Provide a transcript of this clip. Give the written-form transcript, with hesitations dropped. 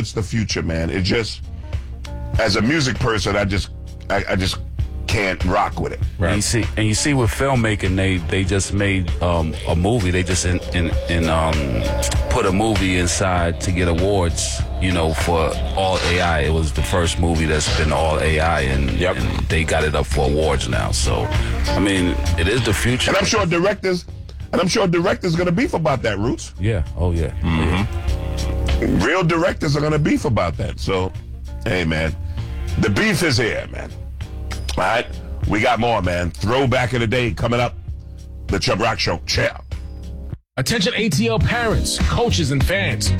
it's the future, man. It just, as a music person, I just can't rock with it. Right. And you see with filmmaking, they just made a movie. They just put a movie inside to get awards, for all AI. It was the first movie that's been all AI, and they got it up for awards now. So, I mean, it is the future. And I'm sure directors going to beef about that, Roots. Yeah. Oh, yeah. Mm-hmm. Real directors are going to beef about that. So, hey, man, the beef is here, man. All right, we got more, man. Throwback of the day coming up. The Chubb Rock Show. Ciao. Attention ATL parents, coaches, and fans.